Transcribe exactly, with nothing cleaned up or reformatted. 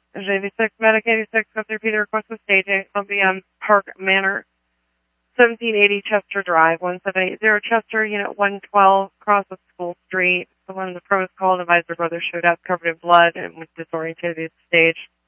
J V six, Medic eighty-six, go through Peter, request for staging. I'll be on Park Manor, seventeen eighty Chester Drive, one seven eight zero Chester, Unit one twelve, across the School Street. The one of the pros called, advised their brother showed up covered in blood and was disoriented at the stage.